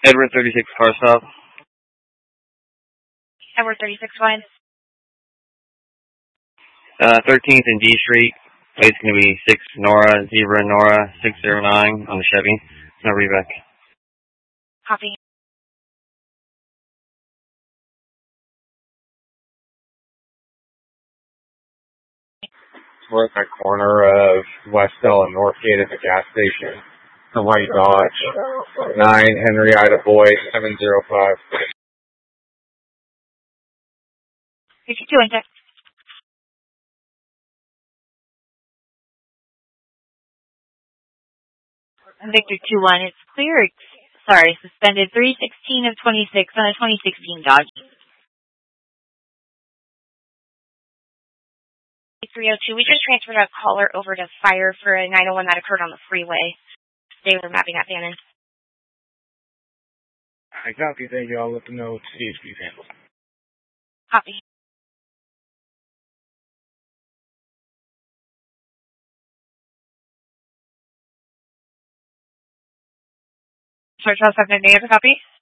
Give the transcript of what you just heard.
Edward 36 car stop. Edward 36 1. 13th and D Street. It's going to be 6 Nora, Zebra Nora, 609 on the Chevy. No Rebec. Copy. We're at the corner of Westell and Northgate at the gas station. The white Dodge. 9 Henrietta Boyd, 705. 52 index. Victor 2-1, it's clear. Sorry, suspended 316 of 26 on a 2016 Dodge. 302, we just transferred a caller over to fire for a 901 that occurred on the freeway. They were mapping that van in. I copy. Thank you. I'll let them know CHP's handled. Copy. Sorry, 12 7 negative copy.